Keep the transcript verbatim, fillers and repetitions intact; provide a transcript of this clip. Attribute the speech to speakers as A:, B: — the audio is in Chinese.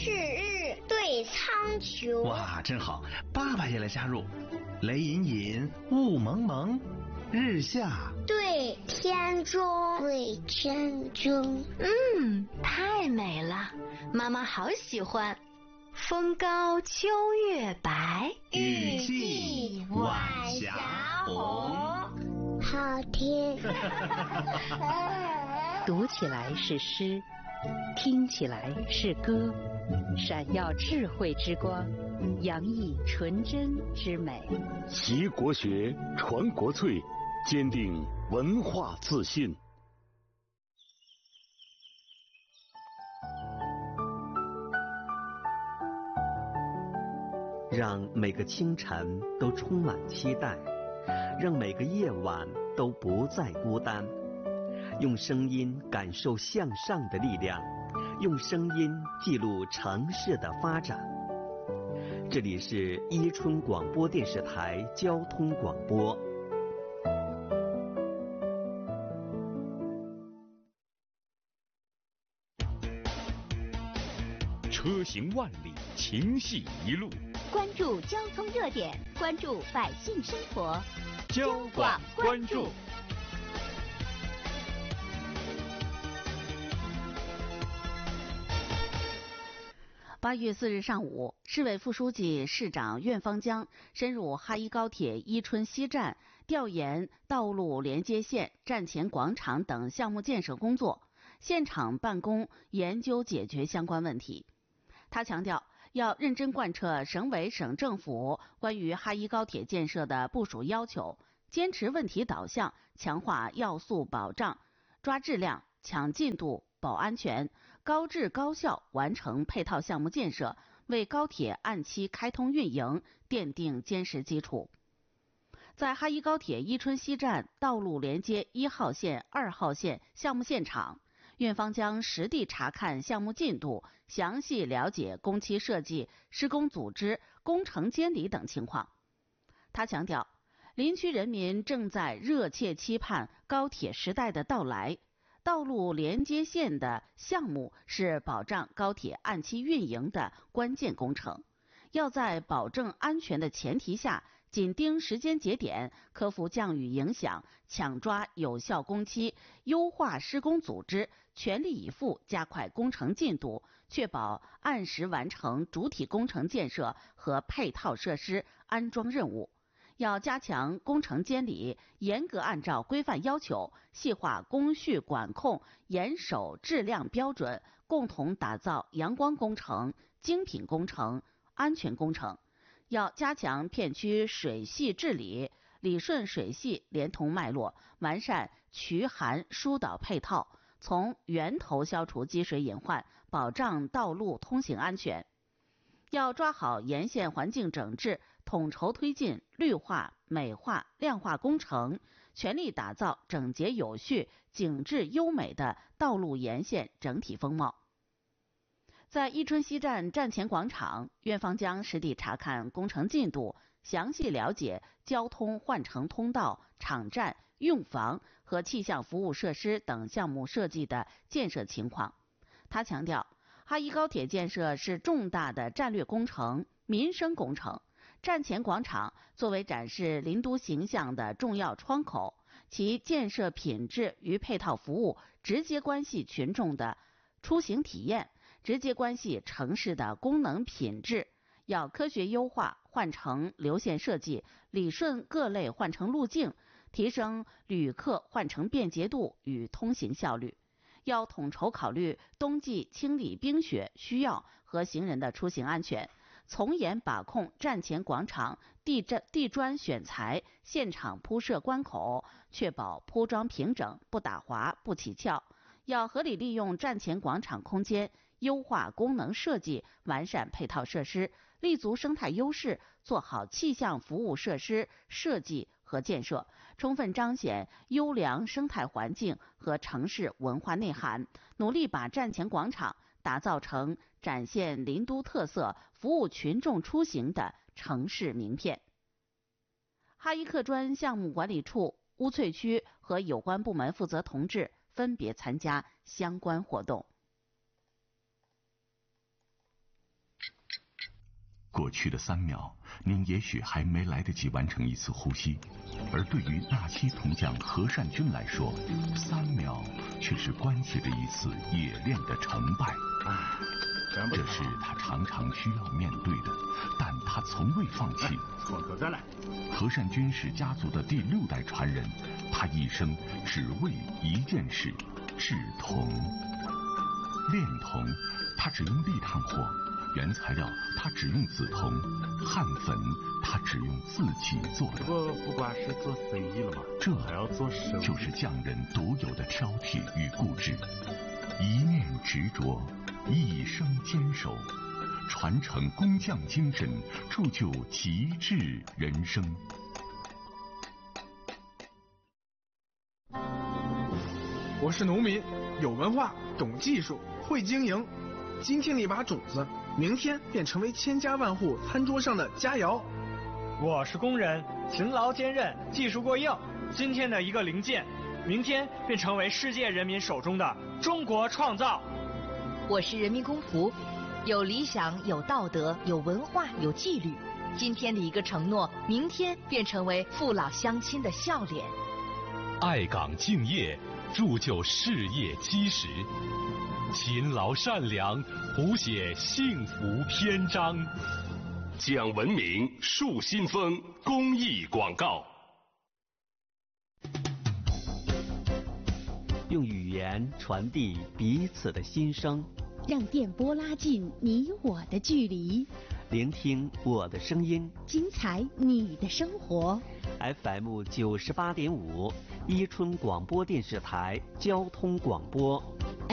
A: 赤日对苍穹。
B: 哇，真好！爸爸也来加入。雷隐隐，雾蒙蒙，日下
A: 对天中。对天中。
C: 嗯，太美了，妈妈好喜欢。风高秋月白，
B: 雨霁晚霞红。
A: 好听。
D: 读起来是诗，听起来是歌，闪耀智慧之光，洋溢纯真之美。
E: 习国学，传国粹，坚定文化自信。
F: 让每个清晨都充满期待，让每个夜晚都不再孤单。用声音感受向上的力量，用声音记录城市的发展。这里是伊春广播电视台交通广播。
E: 车行万里，情系一路。
G: 关注交通热点，关注百姓生活，
E: 交广关注。
H: 八月四日上午，市委副书记、市长苑方江深入哈一高铁伊春西站，调研道路连接线、站前广场等项目建设工作，现场办公研究解决相关问题。他强调，要认真贯彻省委省政府关于哈一高铁建设的部署要求，坚持问题导向，强化要素保障，抓质量、抢进度、保安全，高质高效完成配套项目建设，为高铁按期开通运营奠定坚实基础。在哈一高铁伊春西站道路连接一号线、二号线项目现场，苑方江实地查看项目进度，详细了解工期设计、施工组织、工程监理等情况。他强调，林区人民正在热切期盼高铁时代的到来，道路连接线的项目是保障高铁按期运营的关键工程，要在保证安全的前提下，紧盯时间节点，克服降雨影响，抢抓有效工期，优化施工组织，全力以赴加快工程进度，确保按时完成主体工程建设和配套设施安装任务。要加强工程监理，严格按照规范要求，细化工序管控，严守质量标准，共同打造阳光工程、精品工程、安全工程。要加强片区水系治理，理顺水系连通脉络，完善渠涵疏导配套，从源头消除积水隐患，保障道路通行安全。要抓好沿线环境整治，统筹推进绿化、美化、亮化工程，全力打造整洁有序、景致优美的道路沿线整体风貌。在伊春西站站前广场，苑方江实地查看工程进度，详细了解交通换乘通道、场站、用房和气象服务设施等项目设计的建设情况。他强调，哈一高铁建设是重大的战略工程、民生工程，站前广场作为展示林都形象的重要窗口，其建设品质与配套服务直接关系群众的出行体验，直接关系城市的功能品质。要科学优化换乘流线设计，理顺各类换乘路径，提升旅客换乘便捷度与通行效率。要统筹考虑冬季清理冰雪需要和行人的出行安全，从严把控站前广场地地砖选材、现场铺设关口，确保铺装平整，不打滑、不起翘。要合理利用站前广场空间，优化功能设计，完善配套设施，立足生态优势，做好气象服务设施设计和建设，充分彰显优良生态环境和城市文化内涵，努力把站前广场打造成展现林都特色、服务群众出行的城市名片。哈一客专项目管理处、乌翠区和有关部门负责同志分别参加相关活动。
E: 过去的三秒，您也许还没来得及完成一次呼吸，而对于纳西铜匠何善君来说，三秒却是关系着一次冶炼的成败。这是他常常需要面对的，但他从未放弃。
I: 从头再来。
E: 何善君是家族的第六代传人，他一生只为一件事：制铜。炼铜，他只用砾炭火；原材料，他只用紫铜；焊粉，他只用自己做的。
I: 不不光是做生意了嘛，
E: 这
I: 还要做生意，
E: 就是匠人独有的挑剔与固执，一念执着，一生坚守，传承工匠精神，铸就极致人生。
J: 我是农民，有文化，懂技术，会经营。今天的一把种子，明天便成为千家万户餐桌上的佳肴。
K: 我是工人，勤劳坚韧，技术过硬。今天的一个零件，明天便成为世界人民手中的中国创造。
L: 我是人民公仆，有理想，有道德，有文化，有纪律。今天的一个承诺，明天便成为父老乡亲的笑脸。
M: 爱岗敬业，铸就事业基石；勤劳善良，谱写幸福篇章。
E: 讲文明树新风公益广告。
F: 用语言传递彼此的心声，
N: 让电波拉近你我的距离，
F: 聆听我的声音，
N: 精彩你的生活。
F: F M 九十八点五，伊春广播电视台交通广播。